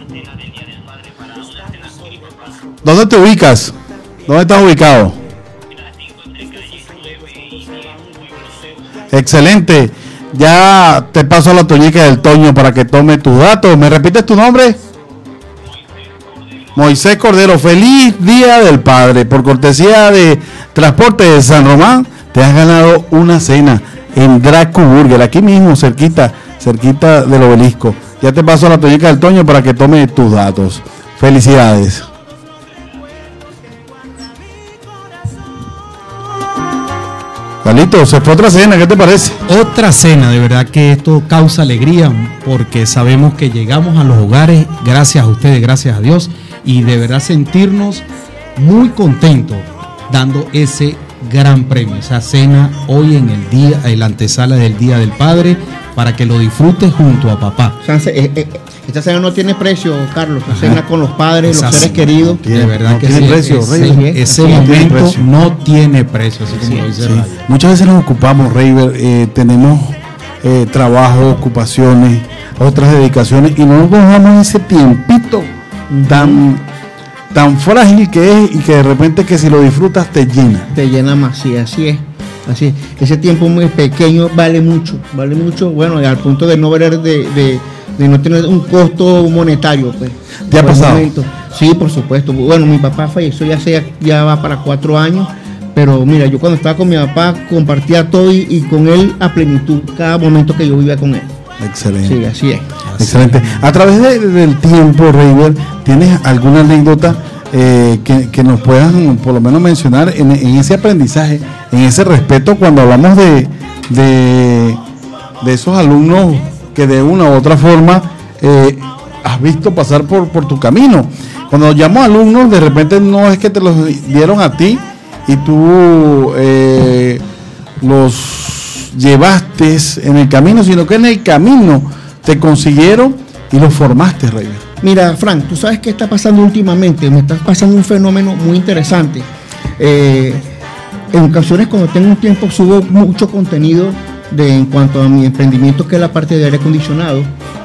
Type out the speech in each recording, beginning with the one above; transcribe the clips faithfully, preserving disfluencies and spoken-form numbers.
¿Dónde te ubicas? ¿Dónde estás ubicado? Excelente. Ya te paso a la Toñica del Toño para que tome tus datos. ¿Me repites tu nombre? Moisés Cordero. Feliz Día del Padre. Por cortesía de Transporte de San Román, te has ganado una cena en Dracu Burger, aquí mismo, cerquita, cerquita del obelisco. Ya te paso a la Toñica del Toño para que tome tus datos. Felicidades. Carlito, se fue otra cena, ¿qué te parece? Otra cena, de verdad que esto causa alegría porque sabemos que llegamos a los hogares gracias a ustedes, gracias a Dios, y de verdad sentirnos muy contentos dando ese gran premio, esa cena hoy en el día, en la antesala del Día del Padre, para que lo disfrutes junto a papá. O sea, eh, eh, esta cena no tiene precio, Carlos. La cena con los padres, Esa los seres cena, queridos. no tiene, de verdad no que tiene sí, precio, ese, Rey. ese No momento tiene precio. no tiene precio, así como Sí, lo dice Sí. Radio. Muchas veces nos ocupamos, Reiber, eh, tenemos eh, trabajo, ocupaciones, otras dedicaciones, y no nos damos ese tiempito tan, tan frágil que es, y que de repente que si lo disfrutas te llena. Te llena más, sí, así es. Así es. Ese tiempo muy pequeño vale mucho, vale mucho, bueno, al punto de no ver, de, de, de no tener un costo monetario, pues. ¿Te ha Por el pasado? momento. Sí, por supuesto. Bueno, mi papá falleció ya hace, ya va para cuatro años, pero mira, yo cuando estaba con mi papá compartía todo y, y con él a plenitud cada momento que yo vivía con él. Excelente. Sí, así es. Excelente. A través de- del tiempo, Reiber, ¿tienes alguna anécdota eh, que, que nos puedan por lo menos mencionar en, en ese aprendizaje, en ese respeto cuando hablamos de, de, de esos alumnos que de una u otra forma eh, has visto pasar por, por tu camino? Cuando llamo alumnos, de repente no es que te los dieron a ti y tú eh, los llevaste en el camino, sino que en el camino te consiguieron y los formaste, Reiber. Mira, Frank, tú sabes qué está pasando últimamente. Me está pasando un fenómeno muy interesante. Eh, en ocasiones, cuando tengo un tiempo, subo mucho contenido de, en cuanto a mi emprendimiento, que es la parte de aire acondicionado.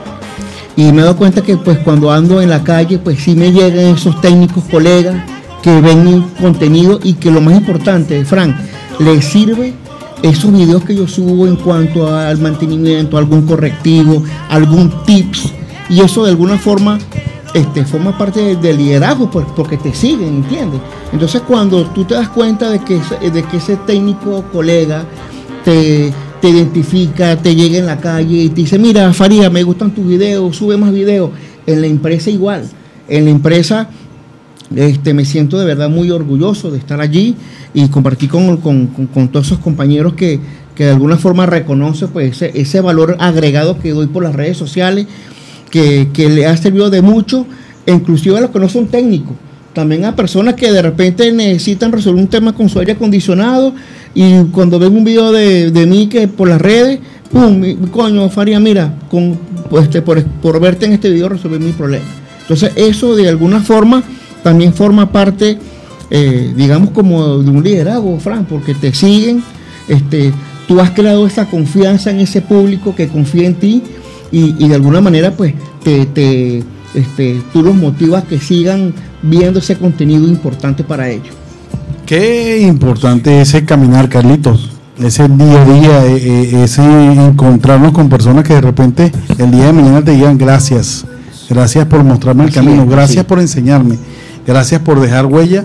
Y me he dado cuenta que, pues, cuando ando en la calle, pues sí me llegan esos técnicos, colegas, que ven mi contenido y que lo más importante, Frank, les sirve esos videos que yo subo en cuanto al mantenimiento, algún correctivo, algún tips. Y eso de alguna forma este, forma parte del de liderazgo, pues, porque te siguen, ¿entiendes? Entonces cuando tú te das cuenta de que, de que ese técnico colega te, te identifica, te llega en la calle y te dice, mira, Faría, me gustan tus videos, sube más videos. En la empresa igual. En la empresa este, me siento de verdad muy orgulloso de estar allí y compartir con, con, con, con todos esos compañeros que, que de alguna forma reconocen, pues, ese, ese valor agregado que doy por las redes sociales. Que, que le ha servido de mucho, inclusive a los que no son técnicos, también a personas que de repente necesitan resolver un tema con su aire acondicionado y cuando ven un video de, de mí que por las redes, pum, mi, coño, Faría, mira, con, pues, este, por, por verte en este video resolver mi problema. Entonces eso de alguna forma también forma parte, eh, digamos, como de un liderazgo, Fran, porque te siguen, este, tú has creado esa confianza en ese público que confía en ti. Y, y de alguna manera, pues, te, te, este, tú los motivas a que sigan viendo ese contenido importante para ellos. Qué importante ese caminar, Carlitos, ese día a día, eh, ese encontrarnos con personas que de repente el día de mañana te digan gracias, gracias por mostrarme el Así camino, es, gracias sí. por enseñarme, gracias por dejar huella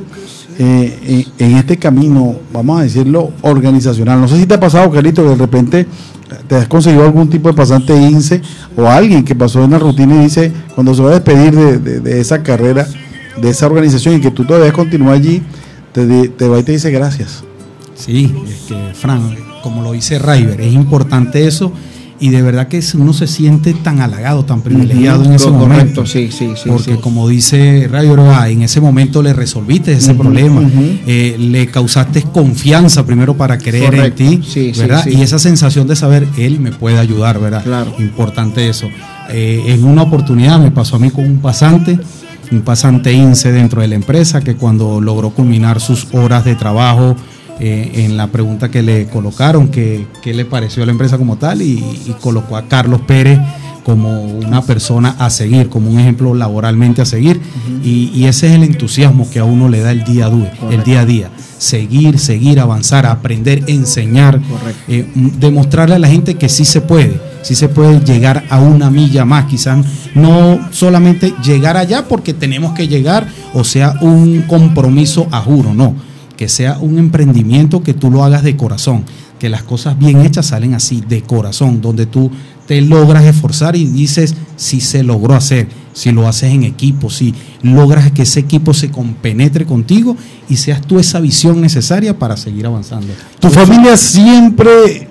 eh, en, en este camino, vamos a decirlo, organizacional. No sé si te ha pasado, Carlitos, que de repente te has conseguido algún tipo de pasante I N S E o alguien que pasó en la rutina y dice, cuando se va a despedir de, de, de esa carrera, de esa organización y que tú todavía continúas allí, te, te va y te dice gracias. Sí, es que, Fran, como lo dice Reiber, es importante eso y de verdad que uno se siente tan halagado, tan privilegiado uh-huh, en ese correcto, momento. Sí, sí, sí. Porque sí. como dice Reiber, ah, en ese momento le resolviste ese uh-huh, problema, uh-huh. eh, le causaste confianza primero para creer correcto, en ti, sí, ¿verdad? Sí, sí. Y esa sensación de saber, él me puede ayudar, ¿verdad? Claro. Importante eso. Eh, en una oportunidad me pasó a mí con un pasante, un pasante I N S E dentro de la empresa que cuando logró culminar sus horas de trabajo, Eh, en la pregunta que le colocaron, que, que le pareció a la empresa como tal, y, y colocó a Carlos Pérez como una persona a seguir, como un ejemplo laboralmente a seguir, uh-huh. y, y ese es el entusiasmo que a uno le da el día a día, el día a día. Seguir, seguir, avanzar, aprender, enseñar, eh, demostrarle a la gente que sí se puede, sí se puede llegar a una milla más, quizás no solamente llegar allá porque tenemos que llegar, o sea, un compromiso a juro, no, que sea un emprendimiento que tú lo hagas de corazón, que las cosas bien hechas salen así, de corazón, donde tú te logras esforzar y dices si se logró hacer, si lo haces en equipo, si logras que ese equipo se compenetre contigo y seas tú esa visión necesaria para seguir avanzando. Tu familia siempre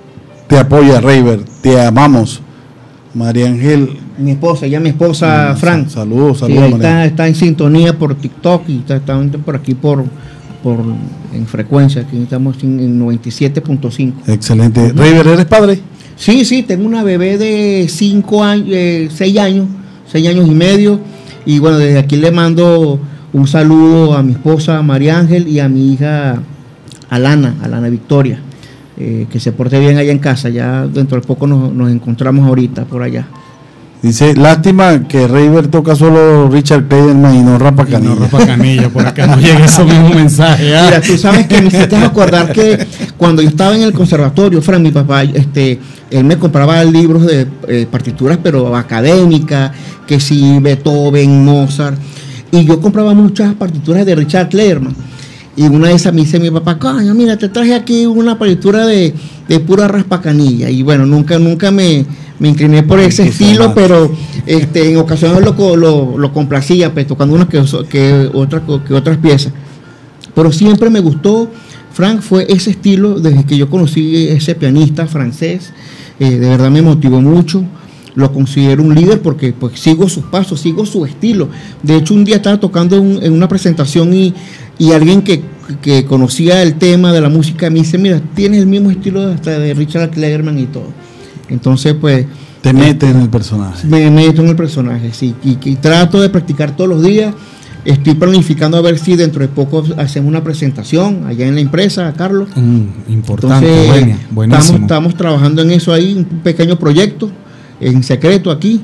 te apoya, Reiber, te amamos. María Ángel. Mi esposa, ella mi esposa, mm, Fran. Saludos, saludos. Sí, está, está en sintonía por TikTok y está, está por aquí por... por en frecuencia, aquí estamos en noventa y siete punto cinco. Excelente. Uh-huh. Reiber, ¿eres padre? Sí, sí, tengo una bebé de cinco años, eh, seis años, seis años y medio, y bueno, desde aquí le mando un saludo a mi esposa María Ángel y a mi hija Alana, Alana Victoria, eh, que se porte bien allá en casa, ya dentro de poco nos, nos encontramos ahorita por allá. Dice, lástima que Reiber toca solo Richard Clayderman y no Rapa Canilla. Y no Rapa Canilla, por acá no llega ese mismo mensaje. ¿Ah? Mira, tú sabes que me hiciste acordar que cuando yo estaba en el conservatorio, Fran, mi papá, este, él me compraba libros de eh, partituras, pero académicas, que si Beethoven, Mozart, y yo compraba muchas partituras de Richard Clayderman. Y una de esas me dice mi papá, coño, mira, te traje aquí una partitura de, de pura Raspa Canilla. Y bueno, nunca, nunca me... me incliné por ese estilo, pero este, en ocasiones lo, lo, lo complacía, pues, tocando unas que, que, otras, que otras piezas. Pero siempre me gustó, Frank, fue ese estilo desde que yo conocí a ese pianista francés. Eh, de verdad me motivó mucho, lo considero un líder porque pues, sigo sus pasos, sigo su estilo. De hecho, un día estaba tocando un, en una presentación y, y alguien que, que conocía el tema de la música me dice, mira, tienes el mismo estilo hasta de Richard Clayderman y todo. Entonces, pues... Te metes en el personaje. Me meto en el personaje, sí. Y, y trato de practicar todos los días. Estoy planificando a ver si dentro de poco hacemos una presentación allá en la empresa, Carlos. Mm, importante, Entonces, bueno, buenísimo. Estamos, estamos trabajando en eso ahí, un pequeño proyecto, en secreto aquí.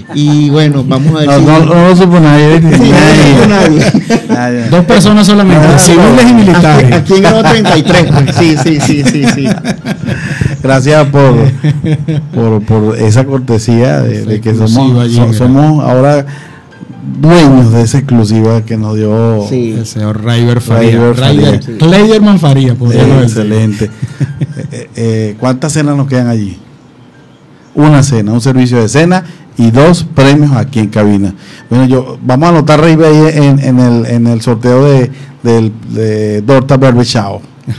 Y bueno, vamos a ver no, si... No, no lo supo nadie. Sí, no nadie. nadie. Dos personas solamente, no, civiles no, y militares. Aquí, aquí en grado treinta y tres, pues. Sí, sí, sí, sí, sí. Gracias por, por, por esa cortesía de, de que somos, allí, so, somos ahora dueños de esa exclusiva que nos dio sí. el señor Reiber Faría. Reiber sí. Clayderman Faría, eh, excelente. eh, eh, ¿Cuántas cenas nos quedan allí? Una cena, un servicio de cena y dos premios aquí en cabina. Bueno, yo vamos a anotar Reiber ahí en, en, el, en el sorteo de, de, de Dorta Barbershop.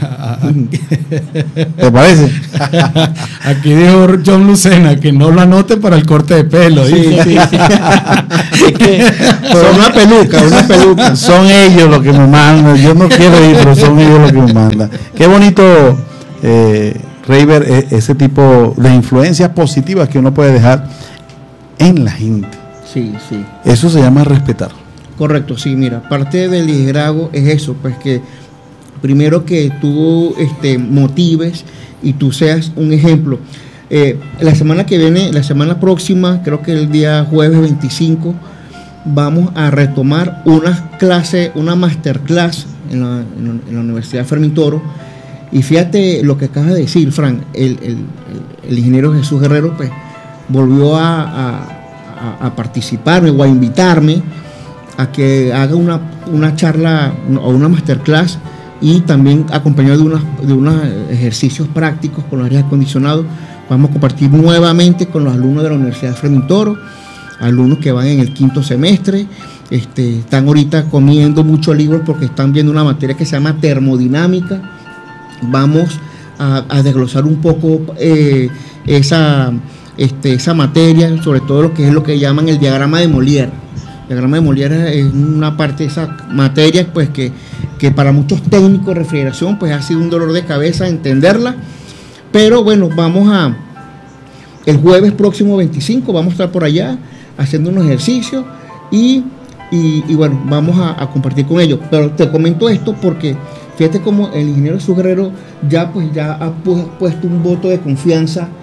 ¿Te parece? Aquí dijo John Lucena que no lo anote para el corte de pelo. Sí, sí, sí. Es que, son una peluca, una peluca. Son ellos los que me mandan. Yo no quiero ir, pero son ellos los que me mandan. Qué bonito, eh, Reiber, ese tipo de influencias positivas que uno puede dejar en la gente. Sí, sí. Eso se llama respetar. Correcto, sí, mira, parte del liderazgo es eso, pues que primero que tú este, motives y tú seas un ejemplo. Eh, la semana que viene, la semana próxima, creo que el día jueves veinticinco, vamos a retomar una clase, una masterclass en la, en la Universidad Fermín Toro. Y fíjate lo que acabas de decir, Frank, el, el, el ingeniero Jesús Guerrero pues, volvió a, a, a, a participarme o a invitarme a que haga una, una charla o una masterclass y también acompañado de unos, de unos ejercicios prácticos con los aires acondicionados. Vamos a compartir nuevamente con los alumnos de la Universidad Fermín Toro, alumnos que van en el quinto semestre, este, están ahorita comiendo muchos libros porque están viendo una materia que se llama termodinámica. Vamos a, a desglosar un poco eh, esa, este, esa materia, sobre todo lo que es lo que llaman el diagrama de Molière. El diagrama de Molière es una parte de esa materia pues que, que para muchos técnicos de refrigeración pues ha sido un dolor de cabeza entenderla, pero bueno, vamos a el jueves próximo veinticinco vamos a estar por allá haciendo unos ejercicios y, y, y bueno, vamos a, a compartir con ellos. Pero te comento esto porque fíjate cómo el ingeniero Jesús Guerrero ya pues ya ha pu- puesto un voto de confianza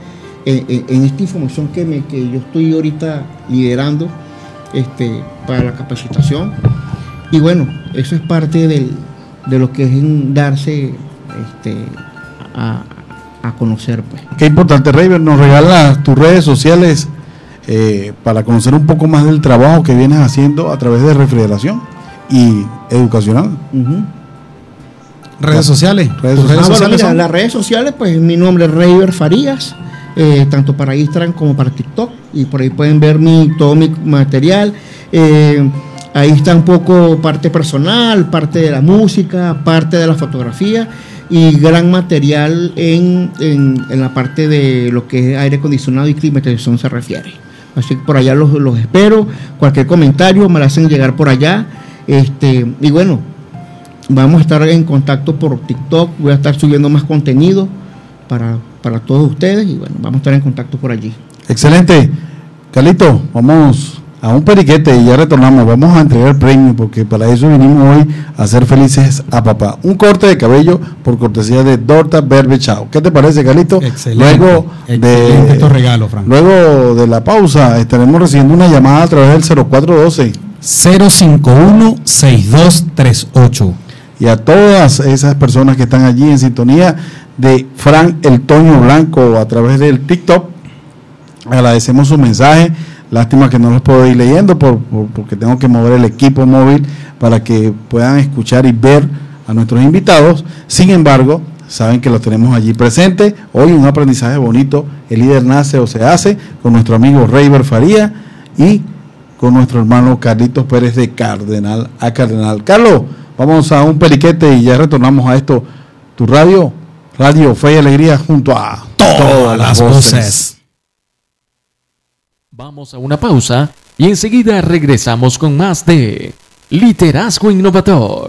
en, en, en esta información que, me, que yo estoy ahorita liderando este, para la capacitación. Y bueno, eso es parte del, de lo que es en darse este, a, a conocer. Pues. Qué importante, Reiber, nos regalas tus redes sociales eh, para conocer un poco más del trabajo que vienes haciendo a través de refrigeración y educacional. Uh-huh. Redes sociales. Redes Ah, sociales. bueno, sociales mira, son- las redes sociales, pues mi nombre es Reiber Farías, eh, tanto para Instagram como para TikTok, y por ahí pueden ver mi, todo mi material. Eh, ahí está un poco parte personal, parte de la música, parte de la fotografía y gran material en, en, en la parte de lo que es aire acondicionado y climatización se refiere. Así que por allá los, los espero. Cualquier comentario me lo hacen llegar por allá. Este, y bueno, vamos a estar en contacto por TikTok. Voy a estar subiendo más contenido para, para todos ustedes. Y bueno, vamos a estar en contacto por allí. Excelente. Carlito, vamos a un periquete y ya retornamos. Vamos a entregar el premio porque para eso vinimos hoy a hacer felices a papá. Un corte de cabello por cortesía de Dorta Berbechao. ¿Qué te parece, Carlito? Excelente. Luego Excelente de estos regalos, Frank. Luego de la pausa estaremos recibiendo una llamada a través del cero cuatro uno dos. cero cinco uno, seis dos tres ocho. Y a todas esas personas que están allí en sintonía de Frank El Toño Blanco a través del TikTok, agradecemos su mensaje. Lástima que no los puedo ir leyendo por, por- porque tengo que mover el equipo móvil para que puedan escuchar y ver a nuestros invitados. Sin embargo, saben que los tenemos allí presentes. Hoy un aprendizaje bonito. El líder nace o se hace con nuestro amigo Reiber Faría y con nuestro hermano Carlitos Pérez de Cardenal a Cardenal. Carlos, vamos a un periquete y ya retornamos a esto. Tu radio, Radio Fe y Alegría junto a Todas las voces. Vamos a una pausa y enseguida regresamos con más de Liderazgo Innovador.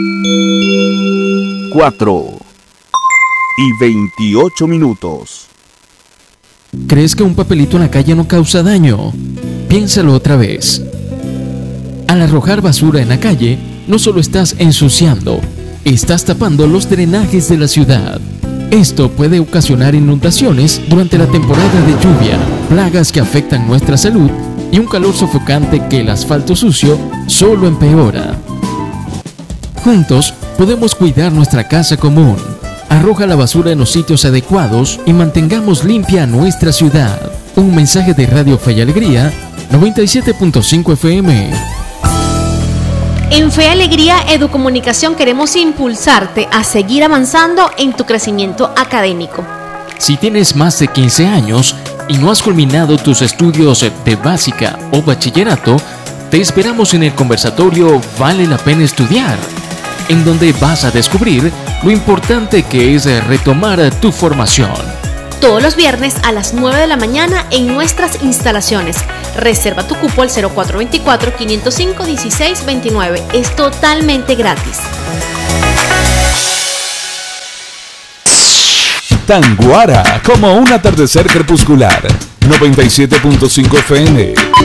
cuatro y veintiocho minutos. ¿Crees que un papelito en la calle no causa daño? Piénsalo otra vez. Al arrojar basura en la calle, no solo estás ensuciando, estás tapando los drenajes de la ciudad. Esto puede ocasionar inundaciones durante la temporada de lluvia, plagas que afectan nuestra salud y un calor sofocante que el asfalto sucio solo empeora. Juntos podemos cuidar nuestra casa común. Arroja la basura en los sitios adecuados y mantengamos limpia nuestra ciudad. Un mensaje de Radio Fe y Alegría, noventa y siete punto cinco F M. En Fe y Alegría Educomunicación queremos impulsarte a seguir avanzando en tu crecimiento académico. Si tienes más de quince años y no has culminado tus estudios de básica o bachillerato, te esperamos en el conversatorio Vale la Pena Estudiar, en donde vas a descubrir lo importante que es retomar tu formación. Todos los viernes a las nueve de la mañana en nuestras instalaciones. Reserva tu cupo al cero cuatro dos cuatro, cinco cero cinco, uno seis dos nueve. Es totalmente gratis. Tanguara, como un atardecer crepuscular. noventa y siete punto cinco F M.